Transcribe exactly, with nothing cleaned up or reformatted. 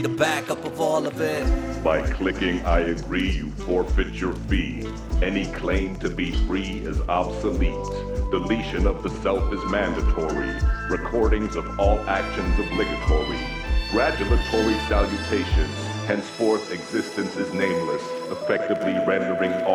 the backup of all of it. By clicking I agree, you forfeit your fee. Any claim to be free is obsolete. Deletion of the self is mandatory. Recordings of all actions obligatory. Gratulatory salutations. Henceforth existence is nameless, effectively rendering all